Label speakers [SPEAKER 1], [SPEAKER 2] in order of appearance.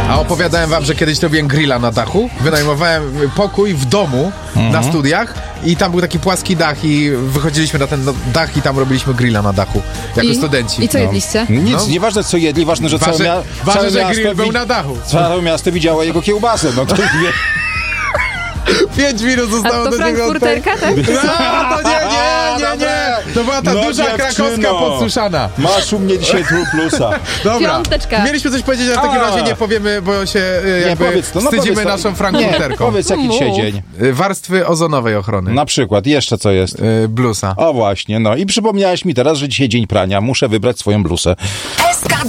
[SPEAKER 1] A opowiadałem wam, że kiedyś robiłem grilla na dachu. Wynajmowałem pokój w domu na studiach i tam był taki płaski dach i wychodziliśmy na ten dach i tam robiliśmy grilla na dachu jako studenci.
[SPEAKER 2] I co jedliście?
[SPEAKER 3] Nic, nieważne co jedli, ważne, że całe
[SPEAKER 1] że
[SPEAKER 3] miasto
[SPEAKER 1] grill był na dachu.
[SPEAKER 3] Całe miasto widziało jego kiełbasę, no ktoś wie.
[SPEAKER 1] 5 minut zostało
[SPEAKER 2] A to
[SPEAKER 1] do 9.
[SPEAKER 2] frankfurterka, tak?
[SPEAKER 1] No, to nie. To była ta duża krakowska podsuszana.
[SPEAKER 3] Masz u mnie dzisiaj plusa.
[SPEAKER 1] Dobra.
[SPEAKER 2] Piąteczka.
[SPEAKER 1] Mieliśmy coś powiedzieć, ale w takim razie nie powiemy, bo się
[SPEAKER 3] powiedz to,
[SPEAKER 1] wstydzimy
[SPEAKER 3] powiedz to.
[SPEAKER 1] naszą frankfurterką.
[SPEAKER 3] Powiedz jaki dzisiaj dzień.
[SPEAKER 1] Warstwy ozonowej ochrony.
[SPEAKER 3] Na przykład, jeszcze co jest?
[SPEAKER 1] Blusa.
[SPEAKER 3] O właśnie, no i przypomniałeś mi teraz, że dzisiaj dzień prania. Muszę wybrać swoją blusę.